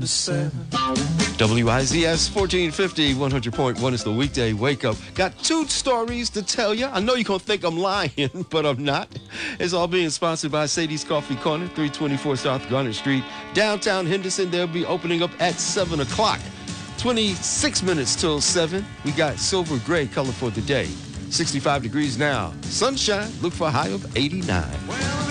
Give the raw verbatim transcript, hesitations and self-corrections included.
to seven. W I Z S fourteen fifty, one hundred point one is the weekday wake up. Got two stories to tell you. I know you're going to think I'm lying, but I'm not. It's all being sponsored by Sadie's Coffee Corner, three twenty-four South Garnet Street, downtown Henderson. They'll be opening up at seven o'clock. twenty-six minutes till seven. We got silver gray color for the day. sixty-five degrees now. Sunshine. Look for a high of eighty-nine.